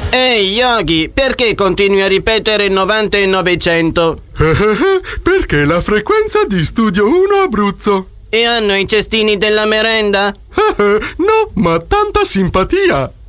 Ehi, Yogi, perché continui a ripetere 90 e 900? Perché la frequenza di Studio 1 Abruzzo. E hanno i cestini della merenda? No, ma tanta simpatia.